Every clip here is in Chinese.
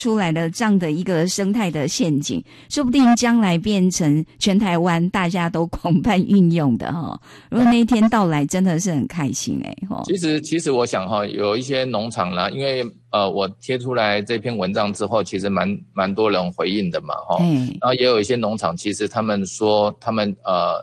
出来的这样的一个生态的陷阱，说不定将来变成全台湾大家都广泛运用的如果那一天到来，真的是很开心其实我想有一些农场啦，因为我贴出来这篇文章之后，其实蛮多人回应的嘛然后也有一些农场，其实他们说他们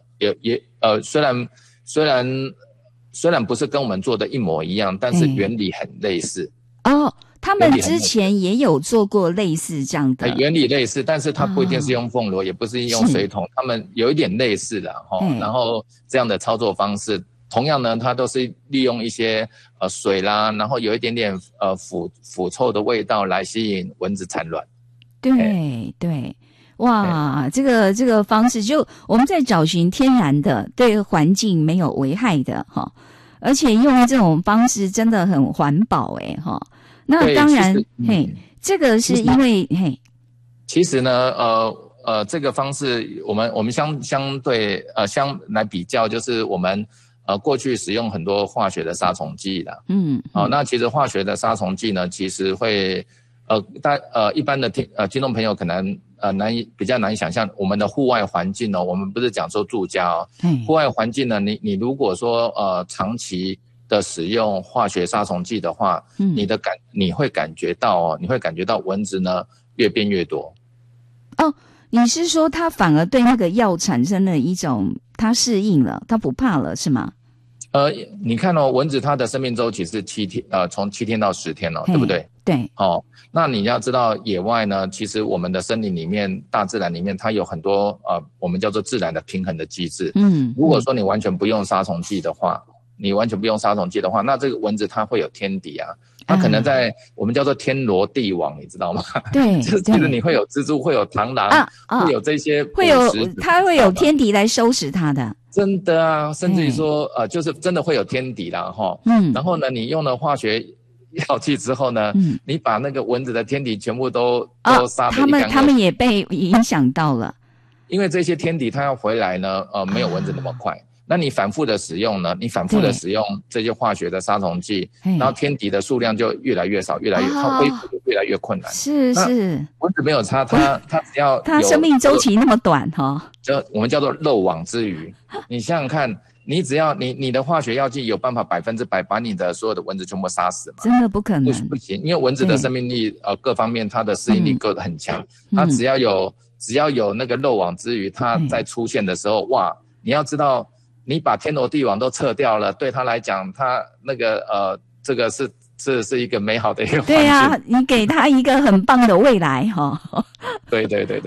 虽然不是跟我们做的一模一样，但是原理很类似他们之前也有做过类似这样的， 原理类似，但是它不一定是用凤螺，也不是用水桶，他们有一点类似的然后这样的操作方式，同样呢，它都是利用一些水啦，然后有一点点腐臭的味道来吸引蚊子产卵。 对对，哇，这个方式就我们在找寻天然的，对环境没有危害的而且用这种方式真的很环保那当然这个是因为其实呢这个方式我们相对来比较，就是我们过去使用很多化学的杀虫剂啦那其实化学的杀虫剂呢，其实会一般的听众朋友可能比较难以想象，我们的户外环境我们不是讲说住家户外环境呢，你如果说长期的使用化学杀虫剂的话你会感觉到蚊子呢越变越多你是说它反而对那个药产生了一种它适应了，它不怕了是吗？ 你看蚊子它的生命周期是从7天到10天对不对？ 对那你要知道野外呢，其实我们的森林里面大自然里面它有很多我们叫做自然的平衡的机制如果说你完全不用杀虫剂的话，那这个蚊子它会有天敌它可能在我们叫做天罗地网，你知道吗？ 对， 就是其实你会有蜘蛛，会有螳螂会有这些它会有天敌来收拾它的， 真的甚至于说就是真的会有天敌啦然后呢，你用了化学药剂之后呢你把那个蚊子的天敌全部都杀得一干二净， 他们也被影响到了， 因为这些天敌它要回来呢没有蚊子那么快那你反复的使用这些化学的杀虫剂然后天敌的数量就越来越少，它恢复就越来越困难。 是蚊子没有差，它只要它生命周期那么短我们叫做漏网之鱼你想想看，你只要你的化学药剂有办法100%把你的所有的蚊子全部杀死吗？ 真的不可能， 不行，因为蚊子的生命力各方面它的适应力各很强它只要有那个漏网之鱼它在出现的时候哇，你要知道你把天罗地网都撤掉了，对他来讲，他那个这个是一个美好的一个环境。 对你给他一个很棒的未来对。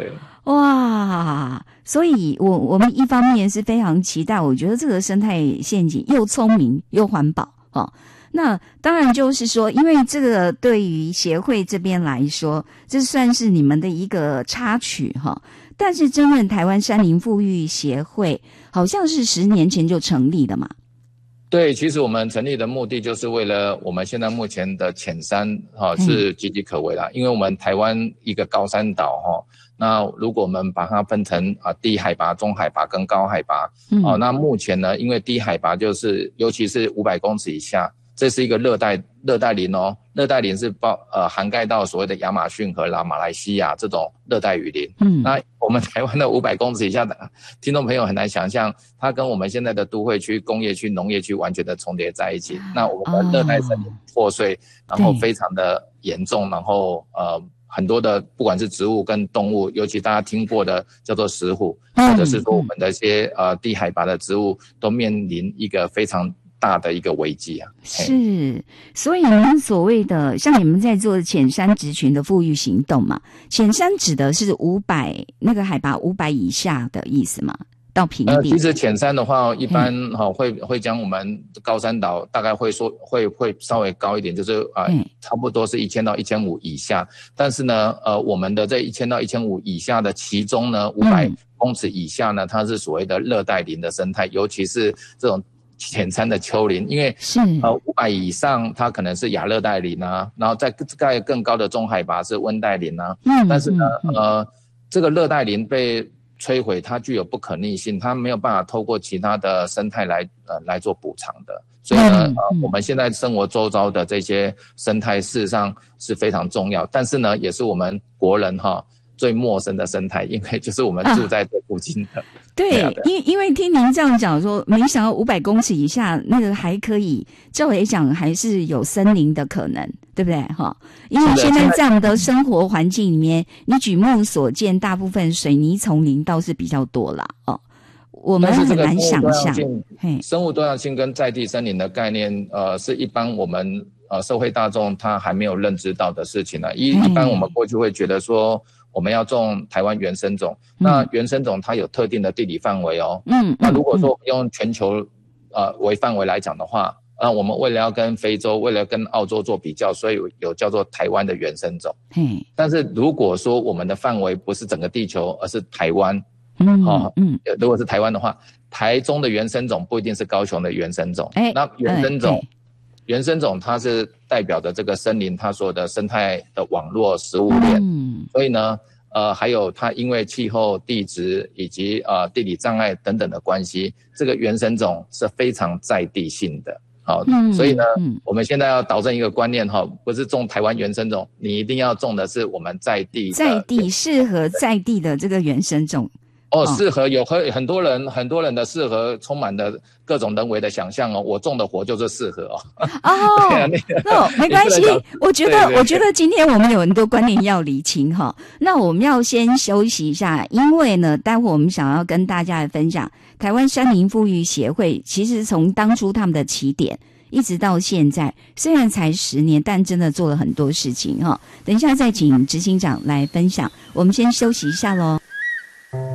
哇，所以我们一方面是非常期待，我觉得这个生态陷阱又聪明又环保那当然就是说，因为这个对于协会这边来说，这算是你们的一个插曲但是真正台湾山林复育协会好像是10年前就成立的嘛。 对，其实我们成立的目的就是为了我们现在目前的浅山是岌岌可危啦因为我们台湾一个高山岛那如果我们把它分成低海拔、中海拔跟高海拔那目前呢，因为低海拔就是尤其是500公尺以下，这是一个热带林热带林是涵盖到所谓的亚马逊河啦、马来西亚这种热带雨林那我们台湾的500公尺以下的听众朋友很难想象，它跟我们现在的都会区、工业区、农业区完全的重叠在一起那我们的热带森林破碎然后非常的严重然后很多的不管是植物跟动物，尤其大家听过的叫做石虎或者是说我们的一些低海拔的植物都面临一个非常大的一个危机是，所以你们所谓的像你们在做浅山植群的复育行动嘛，浅山指的是500那个海拔500以下的意思吗？到平地其实浅山的话一般会将我们高山岛大概会稍微高一点，就是差不多是1000到1500以下但是呢我们的这1000到1500以下的其中呢500公尺以下呢它是所谓的热带林的生态，尤其是这种浅山的丘陵，因为500以上它可能是亚热带林然后在更高的中海拔是温带林但是呢这个热带林被摧毁，它具有不可逆性，它没有办法透过其他的生态来做补偿的。所以呢，我们现在生活周遭的这些生态事实上是非常重要，但是呢，也是我们国人最陌生的生态，因为就是我们住在这附近的。 对，因为听您这样讲说，没想到500公尺以下那个还可以，照理讲还是有森林的可能，对不对？因为现在这样的生活环境里面，你举目所见，大部分水泥丛林倒是比较多啦。我们很难想象， 生物多样性跟在地森林的概念，是一般我们社会大众他还没有认知到的事情呢。一般我们过去会觉得说，我们要种台湾原生种，那原生种它有特定的地理范围哦。那如果说用全球为范围来讲的话，我们为了要跟非洲，为了跟澳洲做比较，所以有叫做台湾的原生种。但是如果说我们的范围不是整个地球，而是台湾。如果是台湾的话，台中的原生种不一定是高雄的原生种。那原生种它是代表着这个森林它所有的生态的网络食物链。所以呢，还有它因为气候、地质以及地理障碍等等的关系，这个原生种是非常在地性的。所以呢，我们现在要导正一个观念不是种台湾原生种，你一定要种的是我们在地适合在地的这个原生种。 适合有很多人的适合充满了各种人为的想象我种的活就是适合没关系，我觉得今天我们有很多观念要厘清那我们要先休息一下，因为呢，待会我们想要跟大家来分享台湾山林复育协会，其实从当初他们的起点一直到现在，虽然才10年，但真的做了很多事情等一下再请执行长来分享，我们先休息一下咯。